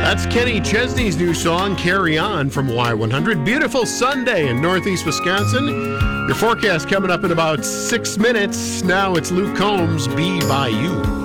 That's Kenny Chesney's new song, Carry On, from Y100. Beautiful Sunday in northeast Wisconsin. Your forecast coming up in about 6 minutes. Now it's Luke Combs, Be By You.